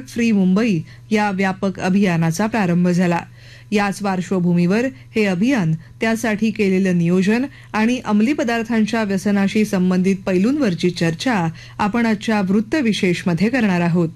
Free Mumbai या व्यापक अभियानाचा प्रारंभ झाला। याच पार्श्वभूमीवर हे अभियान, त्यासाठी केलेलं नियोजन आणि अंमली पदार्थांच्या व्यसनाशी संबंधित पैलूंवरची चर्चा आपण आजच्या वृत्त विशेषमध्ये करणार आहोत।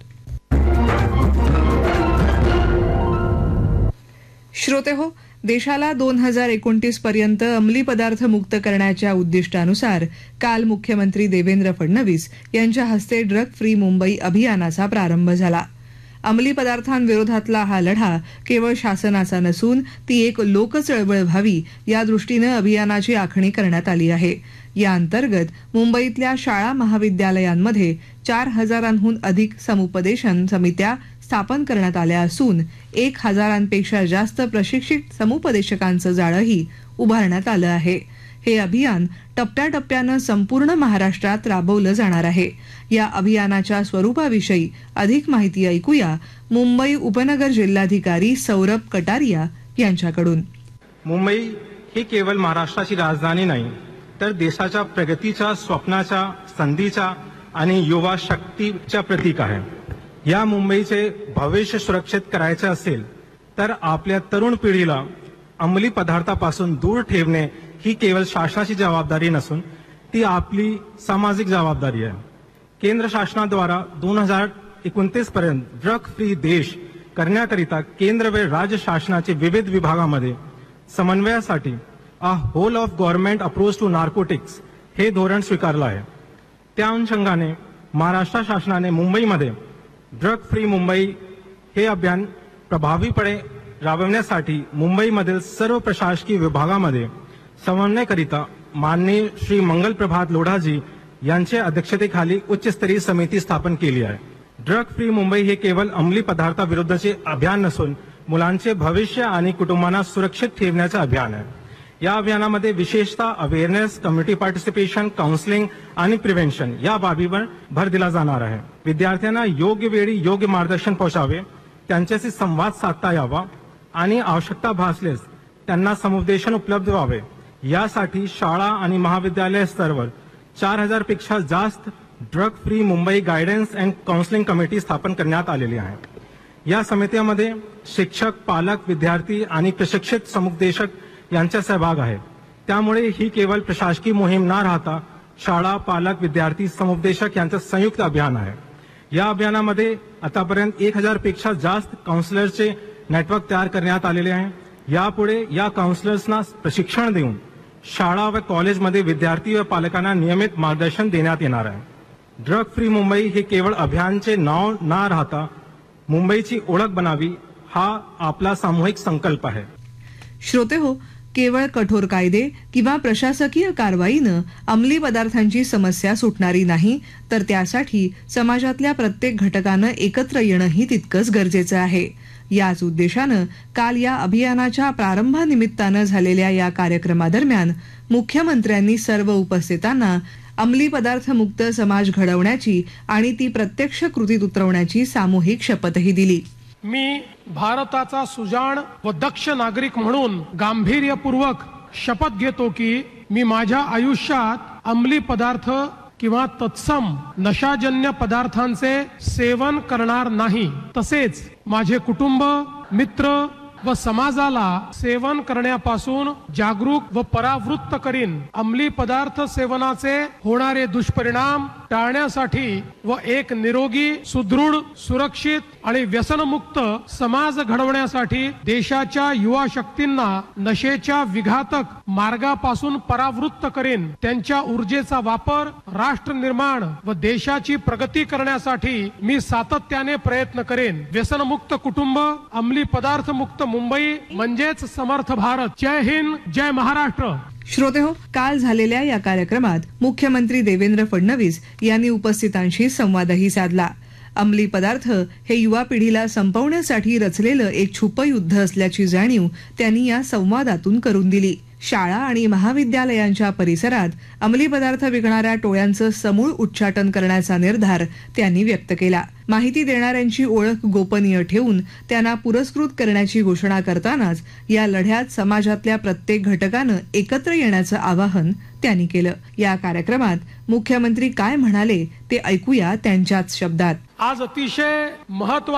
श्रोतेहो, देशाला 2029 पर्यंत अंमली पदार्थ मुक्त करण्याच्या उद्दिष्टानुसार काल मुख्यमंत्री देवेंद्र फडणवीस यांच्या हस्ते ड्रग फ्री मुंबई अभियानाचा प्रारंभ झाला। अंमली पदार्थांविरोधातला हा लढा केवळ शासनाचा नसून ती एक लोकचळवळ व्हावी या दृष्टीनं अभियानाची आखणी करण्यात आली आहे। या अंतर्गत मुंबईतल्या शाळा महाविद्यालयांमध्ये 4000हून अधिक समुपदेशन समित्या स्थापन करण्यात आल्या असून 1000पेक्षा जास्त प्रशिक्षित समुपदेशकांचं जाळंही उभारण्यात आलं आहे। हे अभियान टप्प्याटप्प्यानं संपूर्ण महाराष्ट्रात राबवलं जाणार आहे। या अभियानाच्या स्वरूपाविषयी अधिक माहिती ऐकूया मुंबई उपनगर जिल्हाधिकारी सौरभ कटारिया यांच्याकडून। मुंबई ही केवळ महाराष्ट्राची राजधानी नाही, तर देशाच्या प्रगतीच्या, स्वप्नाच्या, संधीच्या आणि युवा शक्तीच्या प्रतीक आहे। या मुंबईचे भविष्य सुरक्षित करायचे असेल तर आपल्या तरुण पिढीला अंमली पदार्थापासून दूर ठेवणे ही केवळ शासनाची जबाबदारी नसून ती आपली सामाजिक जबाबदारी आहे। केंद्र शासनाद्वारा 2029 पर्यंत ड्रग फ्री देश करण्याकरिता केंद्र व राज्य शासनाचे विविध विभागांमध्ये समन्वयासाठी a whole of government approach to narcotics हे धोरण स्वीकारलं आहे। त्या अनुषंगाने महाराष्ट्र शासनाने मुंबईमध्ये ड्रग फ्री मुंबई हे अभियान प्रभावीपणे राबवण्यासाठी मुंबईमधील सर्व प्रशासकीय विभागांमध्ये समन्वयकरिता माननीय श्री मंगल प्रभात लोढाजी यांच्या अध्यक्षतेखाली उच्चस्तरीय समिती स्थापन केली आहे। ड्रग फ्री मुंबई हे केवळ अंमली पदार्थाविरुद्धचे अभियान नसून मुलांचे भविष्य आणि कुटुंबांना सुरक्षित ठेवण्याचे अभियान आहे। या अभियानामध्ये विशेषतः अवेअरनेस, कम्युनिटी पार्टिसिपेशन, काउन्सिलिंग आणि प्रिव्हेन्शन या बाबीवर भर दिला जाणार आहे। विद्यार्थ्यांना योग्य वेळी योग्य मार्गदर्शन पोहोचावे, त्यांच्याशी संवाद साधता यावा आणि आवश्यकता भासल्यास त्यांना समुपदेशन उपलब्ध व्हावे, यासाठी शाळा आणि महाविद्यालय स्तरावर 4000पेक्षा जास्त drug free Mumbai guidance and counselling committee स्थापन करण्यात आलेली आहे। या समितीमध्ये शिक्षक, पालक, विद्यार्थी आणि प्रशिक्षित समुपदेशक यांचा सहभाग आहे। त्यामुळे ही केवळ प्रशासकीय मोहीम न राहता शाळा, पालक, विद्यार्थी, समुपदेशक यांचं संयुक्त अभियान आहे। या अभियानामध्ये आतापर्यंत 1000पेक्षा जास्त काउन्सिलरचे नेटवर्क तयार करण्यात आलेले आहे। यापुढे या काउन्सिलर्सना प्रशिक्षण देऊन शाळा व कॉलेजमध्ये विद्यार्थी व पालकांना नियमित मार्गदर्शन देण्यात येणार आहे। ड्रग फ्री मुंबई हे केवळ अभियानचे नाव न राहता मुंबईची ओळख बनावी हा आपला सामूहिक संकल्प आहे। श्रोतेहो, केवळ कठोर कायदे किंवा प्रशासकीय कारवाईनं अंमली पदार्थांची समस्या सुटणारी नाही, तर त्यासाठी समाजातल्या प्रत्येक घटकानं एकत्र येणंही तितकंच गरजेचं आहे। याच उद्देशानं काल या अभियानाच्या प्रारंभानिमित्तानं झालेल्या या कार्यक्रमादरम्यान मुख्यमंत्र्यांनी सर्व उपस्थितांना अंमली पदार्थ मुक्त समाज घडवण्याची आणि ती प्रत्यक्ष कृतीत उतरवण्याची सामूहिक शपथही दिली। मी भारताचा सुजाण व दक्ष नागरिक म्हणून गांभीर्यपूर्वक शपथ घेतो की मी माझ्या आयुष्यात अंमली पदार्थ किंवा तत्सम नशाजन्य पदार्थांचे सेवन करणार नाही, तसेच माझे कुटुंब, मित्र व समाजाला सेवन करण्यापासून जागरूक व परावृत्त करीन। अंमली पदार्थ सेवनाचे होणारे दुष्परिणाम टाळण्यासाठी व एक निरोगी, सुदृढ, सुरक्षित आणि व्यसनमुक्त समाज घडवण्यासाठी देशाच्या युवा शक्तींना नशेच्या विघातक मार्गापासून परावृत्त करीन। त्यांच्या ऊर्जेचा वापर राष्ट्र निर्माण व देशाची प्रगती करण्यासाठी मी सातत्याने प्रयत्न करेन। व्यसनमुक्त कुटुंब, अंमली पदार्थ मुक्त मुंबई म्हणजेच समर्थ भारत। जय हिंद, जय महाराष्ट्र। श्रोतेहो, काल झालेल्या या कार्यक्रमात मुख्यमंत्री देवेंद्र फडणवीस यांनी उपस्थितांशी संवादही साधला। अंमली पदार्थ हे युवा पिढीला संपवण्यासाठी रचलेलं एक छुपं युद्ध असल्याची जाणीव त्यांनी या संवादातून करून दिली। शाळा आणि महाविद्यालयांच्या परिसरात अंमली पदार्थ विकणाऱ्या टोळ्यांचं समूळ उच्चाटन करण्याचा निर्धार त्यांनी व्यक्त केला। माहिती देणाऱ्यांची ओळख गोपनीय ठेवून त्यांना पुरस्कृत करण्याची घोषणा करतानाच या लढ्यात समाजातल्या प्रत्येक घटकानं एकत्र येण्याचं आवाहन त्यांनी केलं। या कार्यक्रमात मुख्यमंत्री काय म्हणाले ते ऐकूया त्यांच्याच शब्दात। आज अतिशय महत्त्वाचं